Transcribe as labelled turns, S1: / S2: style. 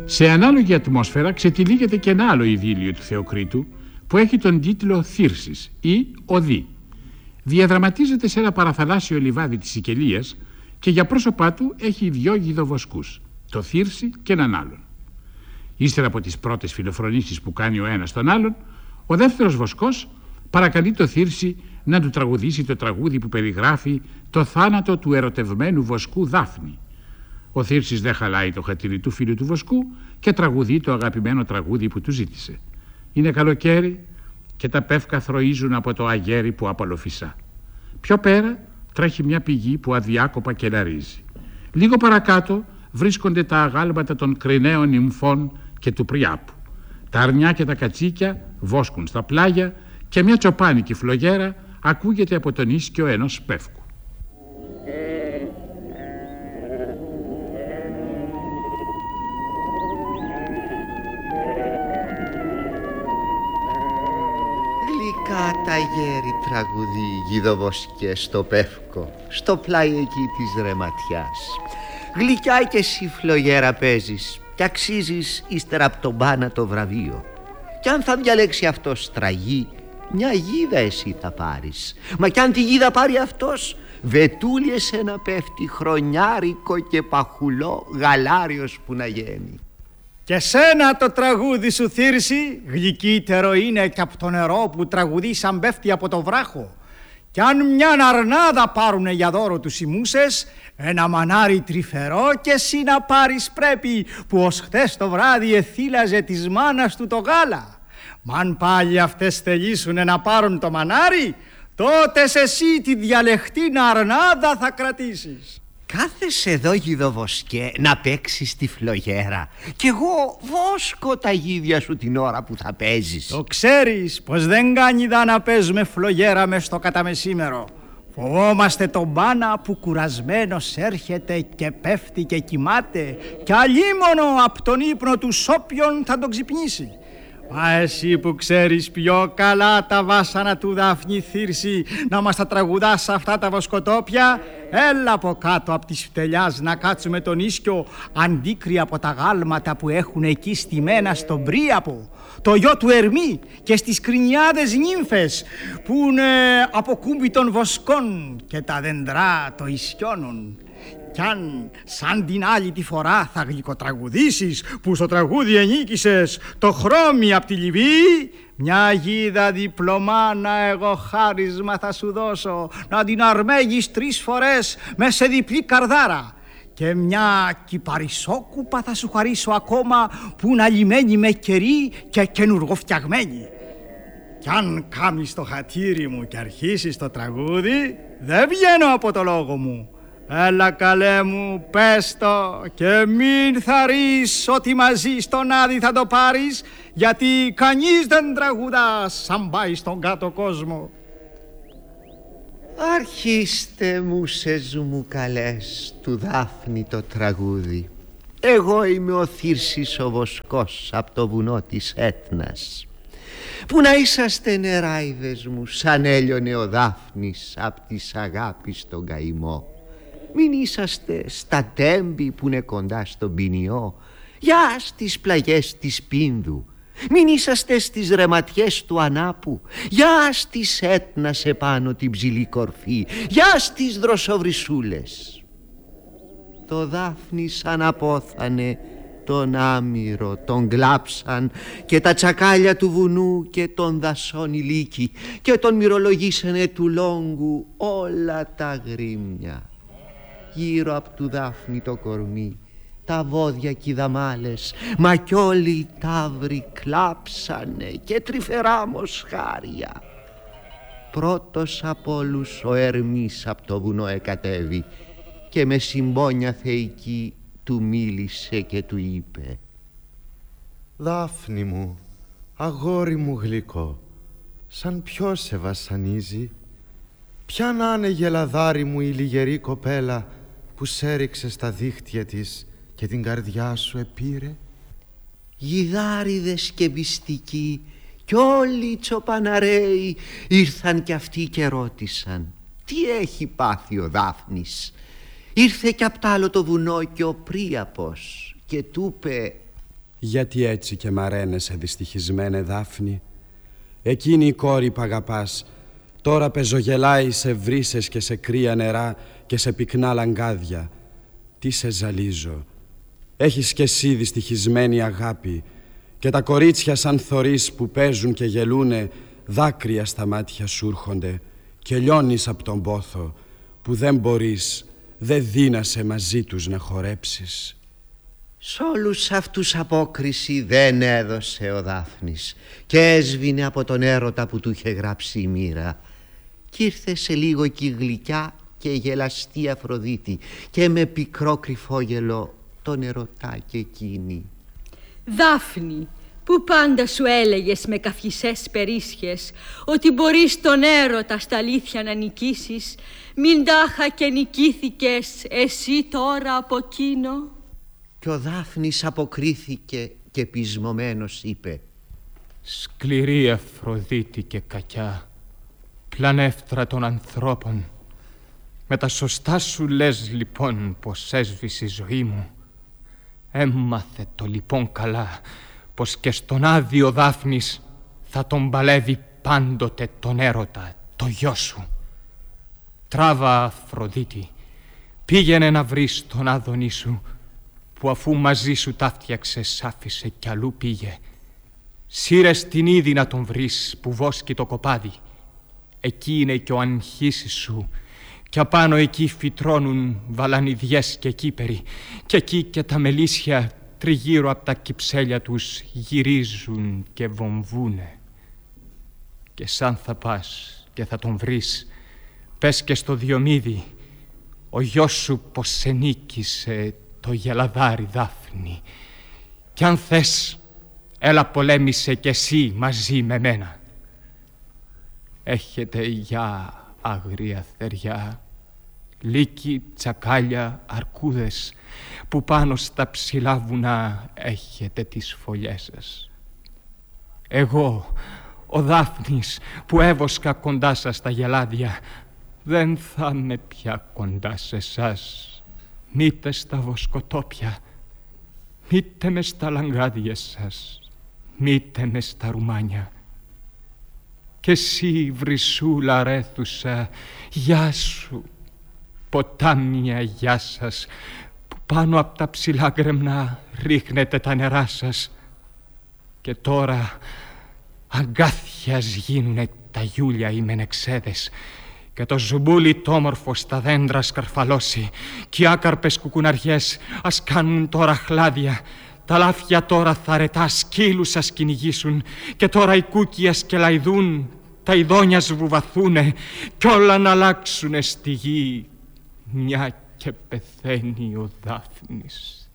S1: Σε ανάλογη ατμόσφαιρα ξετυλίγεται και ένα άλλο ειδήλιο του Θεοκρήτου που έχει τον τίτλο Θύρσης ή Οδύ. Διαδραματίζεται σε ένα παραθαλάσσιο λιβάδι της Σικελίας και για πρόσωπά του έχει δυο γιδοβοσκούς, το Θύρση και έναν άλλον. Ύστερα από τις πρώτες φιλοφρονήσεις που κάνει ο ένας τον άλλον, ο δεύτερος βοσκός παρακαλεί το Θύρση να του τραγουδήσει το τραγούδι που περιγράφει το θάνατο του ερωτευμένου βοσκού Δάφνη. Ο Θύρσης δεν χαλάει το χατήρι του φίλου του βοσκού και τραγουδεί το αγαπημένο τραγούδι που του ζήτησε. Είναι καλοκαίρι και τα πεύκα θροίζουν από το αγέρι που απολοφυσά. Πιο πέρα τρέχει μια πηγή που αδιάκοπα κελαρίζει. Λίγο παρακάτω βρίσκονται τα αγάλματα των κριναίων νυμφών και του Πριάπου. Τα αρνιά και τα κατσίκια βόσκουν στα πλάγια και μια τσοπάνικη φλογέρα ακούγεται από τον ίσκιο ενός πεύκου.
S2: Γλυκά τα γέρι τραγουδί γιδοβοσκέ στο πεύκο, στο πλάι εκεί της ρεματιάς. Γλυκιά και εσύ φλογέρα παίζεις και αξίζεις ύστερα από τον μπάνα το βραβείο. Κι αν θα διαλέξει αυτός τραγί, μια γίδα εσύ θα πάρεις. Μα κι αν τη γίδα πάρει αυτός, βετούλι εσένα πέφτει χρονιάρικο και παχουλό γαλάριος που να γίνει.
S3: Και σένα το τραγούδι σου Θύρση γλυκύτερο είναι και από το νερό που τραγουδεί σαν πέφτει από το βράχο. Κι αν μια αρνάδα πάρουνε για δώρο τους οι μούσες, ένα μανάρι τρυφερό και εσύ να πάρεις πρέπει, που ως χτες το βράδυ εθύλαζε της μάνας του το γάλα. Μα αν πάλι αυτές θελήσουνε να πάρουν το μανάρι, τότε εσύ τη διαλεχτήν αρνάδα θα κρατήσεις.
S2: Κάθεσαι εδώ γιδοβοσκέ να παίξεις τη φλογέρα κι εγώ βόσκω τα γίδια σου την ώρα που θα παίζεις.
S3: Το ξέρεις πως δεν κάνει δα να παίζουμε φλογέρα μες στο καταμεσήμερο. Φοβόμαστε τον μπάνα που κουρασμένος έρχεται και πέφτει και κοιμάται κι αλίμονο απ' τον ύπνο του όποιον θα τον ξυπνήσει. Μα εσύ που ξέρεις πιο καλά τα βάσανα του Δάφνη Θύρση να μας τα τραγουδάς αυτά τα βοσκοτόπια, έλα από κάτω από της φτελιάς να κάτσουμε τον ίσκιο αντίκρυ από τα γάλματα που έχουν εκεί στημένα στον Πρίαπο, το γιο του Ερμή και στις κρινιάδες νύμφες που είναι από κούμπι των βοσκών και τα δεντρά το ισκιώνουν. Κι αν σαν την άλλη τη φορά θα γλυκοτραγουδήσεις που στο τραγούδι ενίκησες το χρώμι απ' τη Λιβύη, μια γίδα διπλωμάνα εγώ χάρισμα θα σου δώσω να την αρμέγεις 3 φορές μες σε διπλή καρδάρα. Και μια κυπαρισόκουπα θα σου χαρίσω ακόμα που είναι αλυμένη με κερί και καινουργοφτιαγμένη. Κι αν κάμεις το χατήρι μου και αρχίσεις το τραγούδι, δεν βγαίνω από το λόγο μου. Έλα καλέ μου, πες το και μην θαρρείς ότι μαζί στον Άδη θα το πάρεις, γιατί κανείς δεν τραγουδά σαν πάει στον κάτω κόσμο.
S2: Αρχίστε μούσες μου καλές του Δάφνη το τραγούδι. Εγώ είμαι ο Θύρσης ο βοσκός απ' το βουνό της Έτνας. Που να είσαστε νεράιδες μου σαν έλειωνε ο Δάφνης απ' της αγάπης τον καημό. Μην είσαστε στα τέμπη που είναι κοντά στον ποινιό, για στις πλαγιές της Πίνδου. Μην είσαστε στις ρεματιές του Ανάπου, για στις Έτνας επάνω την ψηλή κορφή, για στις δροσοβρυσούλες. Το Δάφνη σαν απόθανε τον άμυρο, τον κλάψαν και τα τσακάλια του βουνού και των δασών ηλίκη και τον μυρολογήσανε του λόγκου όλα τα γρήμια. Γύρω απ' του Δάφνη το κορμί, τα βόδια κι οι δαμάλες, μα κι όλοι οι ταύροι κλάψανε και τρυφερά μοσχάρια. Πρώτος από όλους ο Ερμής απ' το βουνό εκατέβη και με συμπόνια θεϊκή του μίλησε και του είπε:
S4: Δάφνη μου, αγόρι μου γλυκό, σαν ποιος σε βασανίζει? Ποια να είναι γελαδάρη μου η λιγερή κοπέλα που σ' έριξε στα δίχτυα της και την καρδιά σου επήρε?
S2: Γιδάριδες και μυστικοί κι όλοι οι τσοπαναρέοι ήρθαν κι αυτοί και ρώτησαν: τι έχει πάθει ο Δάφνης? Ήρθε κι απ' τ' άλλο το βουνό και ο Πρίαπος και του είπε:
S5: Γιατί έτσι και μ' αρένεσαι, δυστυχισμένε Δάφνη? Εκείνη η κόρη που αγαπάς τώρα πεζογελάει σε βρύσες και σε κρύα νερά και σε πυκνά λαγκάδια. Τι σε ζαλίζω. Έχεις κι εσύ δυστυχισμένη αγάπη, και τα κορίτσια σαν θωρείς που παίζουν και γελούνε, δάκρυα στα μάτια σου έρχονται και λιώνεις από τον πόθο που δεν μπορείς, δεν δύνασαι μαζί τους να χορέψεις.
S2: Σ' όλους αυτούς απόκριση δεν έδωσε ο Δάφνης και έσβηνε από τον έρωτα που του είχε γράψει η μοίρα. Κι ήρθε σε λίγο κι η γλυκιά και γελαστή Αφροδίτη και με πικρό κρυφόγελο τον ερωτά και εκείνη.
S6: Δάφνη, που πάντα σου έλεγες με καυχισές περίσχες ότι μπορείς τον έρωτα στα αλήθεια να νικήσεις, μην τάχα και νικήθηκες εσύ τώρα από εκείνο?
S2: Και ο Δάφνης αποκρίθηκε και πεισμωμένος είπε:
S1: Σκληρή Αφροδίτη και κακιά, πλανεύτρα των ανθρώπων, με τα σωστά σου λες λοιπόν πως έσβησε η ζωή μου. Έμαθε το λοιπόν καλά πως και στον άδειο Δάφνης θα τον παλεύει πάντοτε τον έρωτα, το γιο σου. Τράβα Αφροδίτη, πήγαινε να βρεις τον Άδωνη σου, που αφού μαζί σου τα φτιάξες άφησε κι αλλού πήγε. Σύρε την ήδη να τον βρεις που βόσκει το κοπάδι. Εκεί είναι κι ο Αγχύσης σου, κι απάνω εκεί φυτρώνουν βαλανιδιές και κύπεροι, και εκεί και τα μελίσια τριγύρω από τα κυψέλια τους γυρίζουν και βομβούνε. Και σαν θα πας και θα τον βρεις, πες και στο Διομήδη, ο γιος σου πως σε νίκησε το γελαδάρι Δάφνη, κι αν θες έλα πολέμησε κι εσύ μαζί με μένα. Έχετε για άγρια θεριά, λύκοι, τσακάλια, αρκούδες, που πάνω στα ψηλά βουνά έχετε τις φωλιές σας. Εγώ, ο Δάφνης, που έβοσκα κοντά σας τα γελάδια, δεν θα είμαι πια κοντά σε εσάς, μήτε στα βοσκοτόπια, μήτε μες στα λαγκάδια σας, μήτε μες στα ρουμάνια. Κι εσύ, βρυσούλα ρέθουσα, γεια σου, ποτάμια γεια σας, που πάνω απ' τα ψηλά γκρεμνά ρίχνετε τα νερά σας. Και τώρα αγκάθιας γίνουνε τα γιούλια οι μενεξέδες, και το ζουμπούλι τόμορφο στα δέντρα σκαρφαλώσει, κι οι άκαρπες κουκουναριές ας κάνουν τώρα χλάδια. Τα λάφια τώρα θαρετά σκύλους ας κυνηγήσουν, και τώρα οι κούκκια σκελαϊδούν, τα ειδόνια σβουβαθούνε, κι όλα να αλλάξουνε στη γη, μια και πεθαίνει ο Δάφνης.